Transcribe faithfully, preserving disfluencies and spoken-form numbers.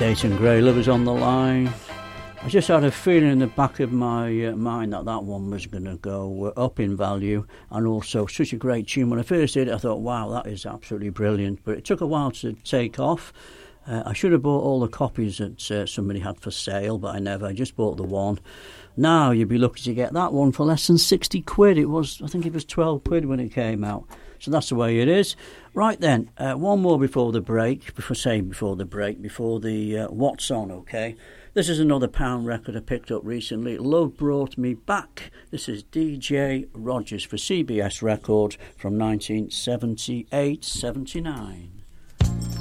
Dayton Grey Lovers on the line. I just had a feeling in the back of my uh, mind that that one was going to go uh, up in value, and also such a great tune. When I first did it, I thought, wow, that is absolutely brilliant. But it took a while to take off. Uh, I should have bought all the copies that uh, somebody had for sale, but I never. I just bought the one. Now you'd be lucky to get that one for less than sixty quid. It was, I think it was twelve quid when it came out. So that's the way it is. Right then, uh, one more before the break, before saying before the break, before the uh, What's On, okay? This is another pound record I picked up recently. Love Brought Me Back. This is D J Rogers for C B S Records from nineteen seventy-eight seventy-nine.